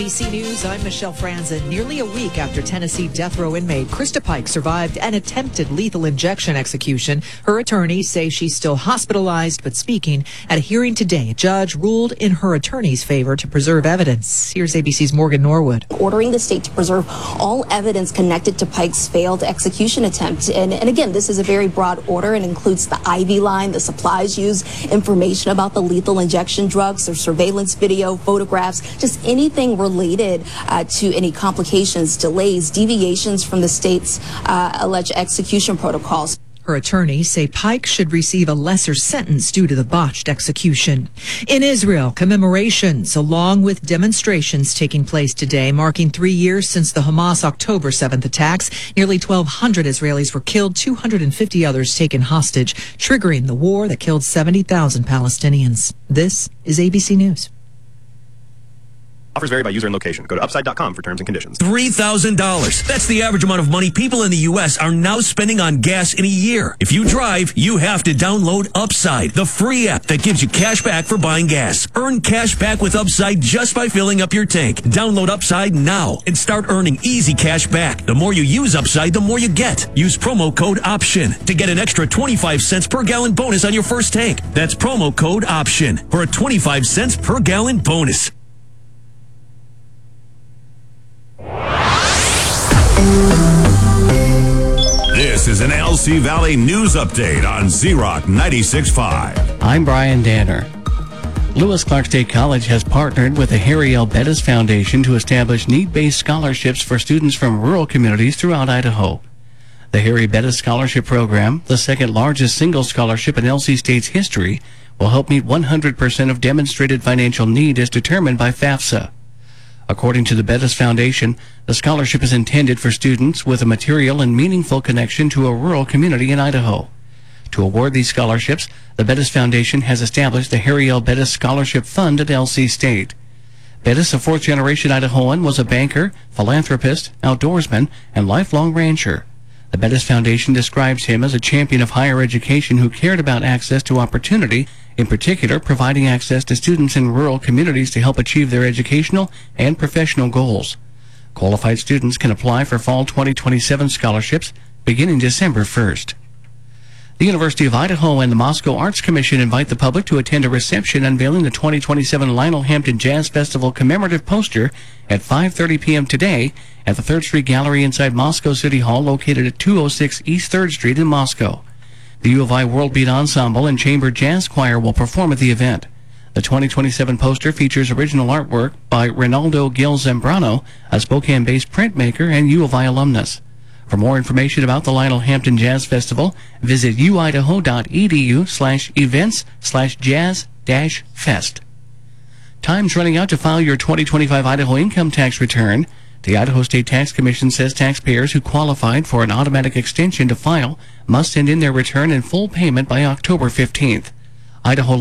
ABC News, I'm Michelle Franzen. Nearly a week after Tennessee death row inmate Krista Pike survived an attempted lethal injection execution, her attorneys say she's still hospitalized, but speaking at a hearing today, a judge ruled in her attorney's favor to preserve evidence. Here's ABC's Morgan Norwood. Ordering the state to preserve all evidence connected to Pike's failed execution attempt. And again, this is a very broad order and includes the IV line, the supplies used, information about the lethal injection drugs, their surveillance video, photographs, just anything related to any complications, delays, deviations from the state's alleged execution protocols. Her attorneys say Pike should receive a lesser sentence due to the botched execution. In Israel, commemorations along with demonstrations taking place today, marking 3 years since the Hamas October 7th attacks. Nearly 1,200 Israelis were killed, 250 others taken hostage, triggering the war that killed 70,000 Palestinians. This is ABC News. Offers vary by user and location. Go to upside.com for terms and conditions. $3,000. That's the average amount of money people in the U.S. are now spending on gas in a year. If you drive, you have to download Upside, the free app that gives you cash back for buying gas. Earn cash back with Upside just by filling up your tank. Download Upside now and start earning easy cash back. The more you use Upside, the more you get. Use promo code OPTION to get an extra 25 cents per gallon bonus on your first tank. That's promo code OPTION for a 25 cents per gallon bonus. This is an LC Valley News Update on Z-Rock 96.5. I'm Brian Danner. Lewis Clark State College has partnered with the Harry L. Bettis Foundation to establish need-based scholarships for students from rural communities throughout Idaho. The Harry Bettis Scholarship Program, the second largest single scholarship in LC State's history, will help meet 100% of demonstrated financial need as determined by FAFSA. According to the Bettis Foundation, the scholarship is intended for students with a material and meaningful connection to a rural community in Idaho. To award these scholarships, the Bettis Foundation has established the Harry L. Bettis Scholarship Fund at LC State. Bettis, a fourth-generation Idahoan, was a banker, philanthropist, outdoorsman, and lifelong rancher. The Bettis Foundation describes him as a champion of higher education who cared about access to opportunity, in particular providing access to students in rural communities to help achieve their educational and professional goals. Qualified students can apply for Fall 2027 scholarships beginning December 1st. The University of Idaho and the Moscow Arts Commission invite the public to attend a reception unveiling the 2027 Lionel Hampton Jazz Festival commemorative poster at 5:30 p.m. today at the 3rd Street Gallery inside Moscow City Hall, located at 206 East 3rd Street in Moscow. The U of I World Beat Ensemble and Chamber Jazz Choir will perform at the event. The 2027 poster features original artwork by Ronaldo Gil Zambrano, a Spokane-based printmaker and U of I alumnus. For more information about the Lionel Hampton Jazz Festival, visit uidaho.edu/events/jazz-fest. Time's running out to file your 2025 Idaho income tax return. The Idaho State Tax Commission says taxpayers who qualified for an automatic extension to file must send in their return in full payment by October 15th. Idaho